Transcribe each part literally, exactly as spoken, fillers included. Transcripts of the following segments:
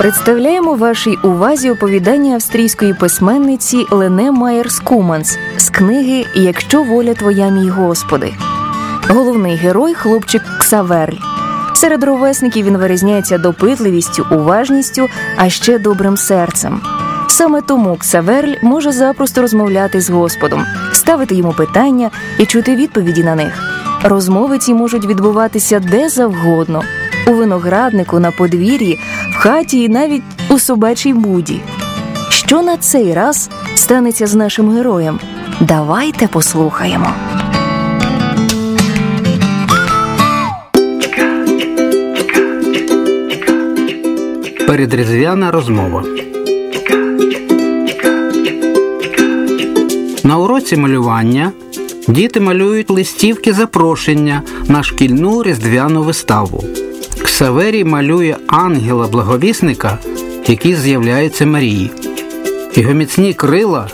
Представляємо вашій увазі оповідання австрійської письменниці Лене Майєр-Скуманс з книги «Якщо воля твоя, мій Господи». Головний герой – хлопчик Ксаверль. Серед ровесників він вирізняється допитливістю, уважністю, а ще добрим серцем. Саме тому Ксаверль може запросто розмовляти з Господом, ставити йому питання і чути відповіді на них. Розмови ці можуть відбуватися де завгодно – у винограднику, на подвір'ї, в хаті і навіть у собачій буді. Що на цей раз станеться з нашим героєм? Давайте послухаємо. Передріздвяна розмова. На уроці малювання діти малюють листівки запрошення на шкільну різдвяну виставу. Ксаверій малює ангела-благовісника, який з'являється Марії. Його міцні крила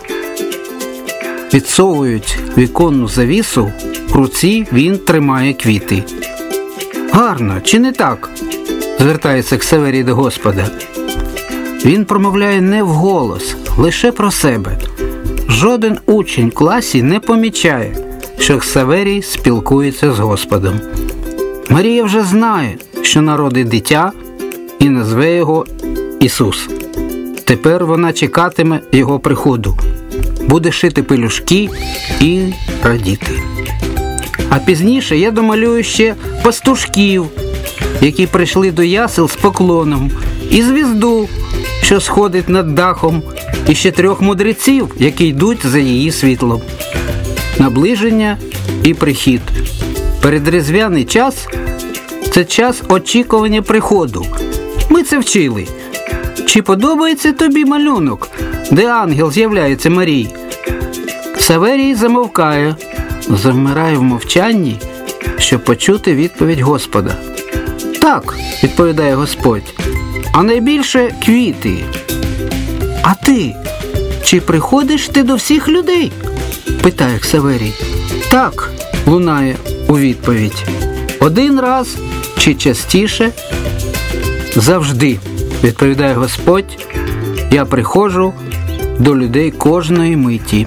відсовують віконну завісу, в руці він тримає квіти. «Гарно, чи не так?» – звертається Ксаверій до Господа. Він промовляє не вголос, лише про себе. Жоден учень в класі не помічає, що Ксаверій спілкується з Господом. Марія вже знає, що народить дитя і назве його Ісус. Тепер вона чекатиме його приходу, буде шити пелюшки і радіти. А пізніше я домалюю ще пастушків, які прийшли до ясел з поклоном, і звізду, що сходить над дахом, і ще трьох мудреців, які йдуть за її світлом. Наближення і прихід. Передріздвяний час – це час очікування приходу. Ми це вчили. Чи подобається тобі малюнок, де ангел з'являється Марії? Ксаверій замовкає, завмирає в мовчанні, щоб почути відповідь Господа. «Так», – відповідає Господь, – «а найбільше квіти». «А ти? Чи приходиш ти до всіх людей?» – питає Ксаверій. «Так», – лунає у відповідь. «Один раз чи частіше?» «Завжди», – відповідає Господь, – «я приходжу до людей кожної миті».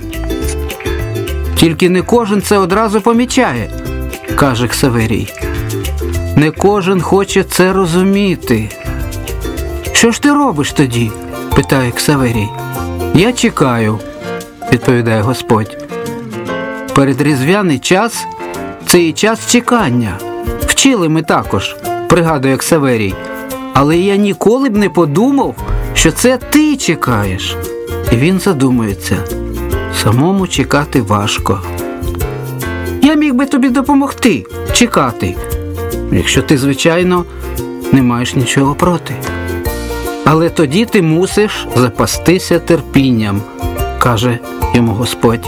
«Тільки не кожен це одразу помічає», – каже Ксаверій. «Не кожен хоче це розуміти». «Що ж ти робиш тоді?» – питає Ксаверій. «Я чекаю», – відповідає Господь. Передріздвяний час – це і час чекання. Вчили ми також, пригадує Ксаверій. Але я ніколи б не подумав, що це ти чекаєш. І він задумується. Самому чекати важко. Я міг би тобі допомогти чекати, якщо ти, звичайно, не маєш нічого проти. Але тоді ти мусиш запастися терпінням, каже йому Господь.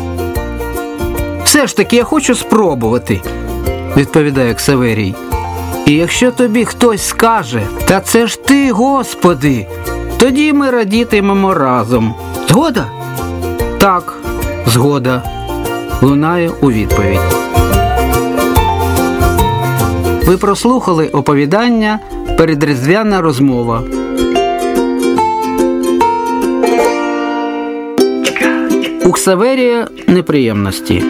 Все ж таки я хочу спробувати, відповідає Ксаверій. І якщо тобі хтось скаже, та це ж ти, Господи, тоді ми радітимемо разом. Згода? Так, згода, лунає у відповідь. Ви прослухали оповідання «Передріздвяна розмова». У Ксаверія неприємності.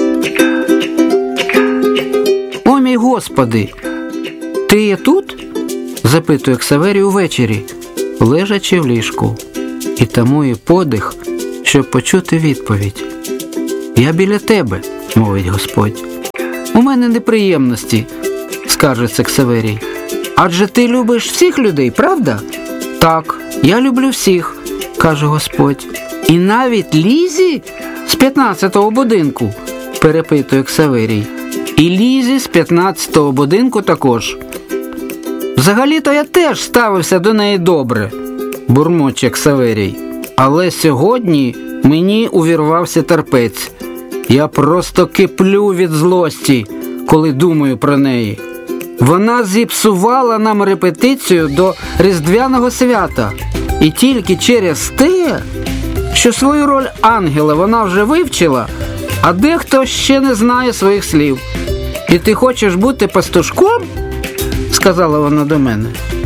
«О, мій Господи, ти є тут?» – запитує Ксаверій увечері, лежачи в ліжку, і тамує подих, щоб почути відповідь. «Я біля тебе», – мовить Господь. «У мене неприємності», – скаржиться Ксаверій. «Адже ти любиш всіх людей, правда?» «Так, я люблю всіх», – каже Господь. «І навіть Лізі з п'ятнадцятого будинку?» – перепитує Ксаверій. «І Лізі з п'ятнадцятого будинку також». «Взагалі-то я теж ставився до неї добре», – бурмоче Ксаверій. «Але сьогодні мені увірвався терпець. Я просто киплю від злості, коли думаю про неї. Вона зіпсувала нам репетицію до Різдвяного свята. І тільки через те, що свою роль ангела вона вже вивчила, а дехто ще не знає своїх слів. І ти хочеш бути пастушком?» – сказала вона до мене.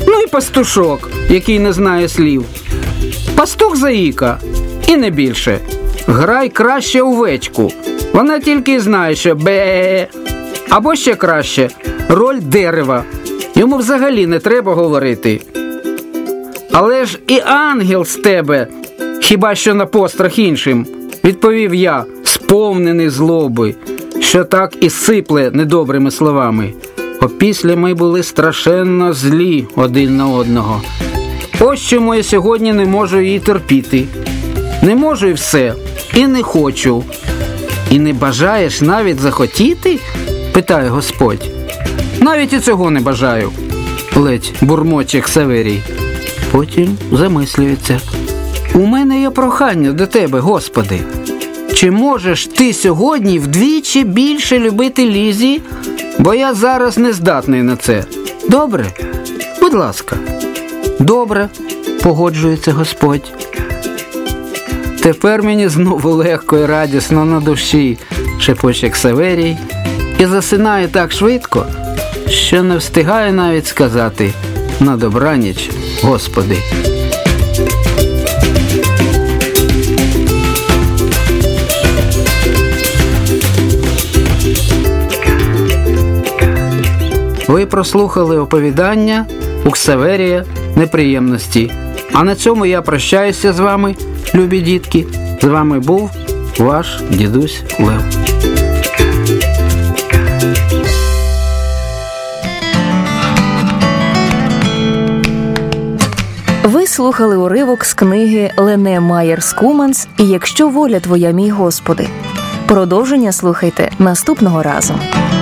Ну і пастушок, який не знає слів. Пастух заїка, і не більше. Грай краще овечку. Вона тільки й знає, що бе. Або ще краще, роль дерева. Йому взагалі не треба говорити. Але ж і ангел з тебе, хіба що на пострах іншим, відповів я, сповнений злоби, що так і сипле недобрими словами. Опісля ми були страшенно злі один на одного. Ось чому я сьогодні не можу її терпіти. Не можу і все, і не хочу. І не бажаєш навіть захотіти? Питає Господь. Навіть і цього не бажаю, ледь бурмоче Ксаверій. Потім замислюється. У мене є прохання до тебе, Господи. Чи можеш ти сьогодні вдвічі більше любити Лізі? Бо я зараз не здатний на це. Добре? Будь ласка. Добре, погоджується Господь. Тепер мені знову легко і радісно на душі, шепоче Ксаверій, і засинає так швидко, що не встигає навіть сказати «На добраніч, Господи». Ви прослухали оповідання у Ксаверія «Неприємності». А на цьому я прощаюся з вами, любі дітки. З вами був ваш дідусь Лев. Ви слухали уривок з книги Лене Майер Скуманс «І якщо воля твоя, мій Господи». Продовження слухайте наступного разу.